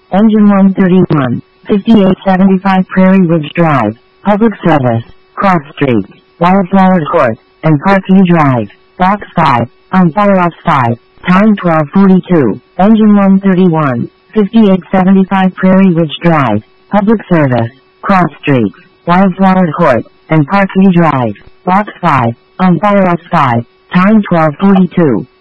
Engine 131, 5875 Prairie Ridge Drive, Public Service, Cross Street, Wildflower Court, and Parkview Drive, Box 5, on fire off 5, time 12:42. Engine 131, 5875 Prairie Ridge Drive, Public Service, Cross Street, Wildflower Court, and Parkview Drive, Box 5, on fire off 5, time 12:42.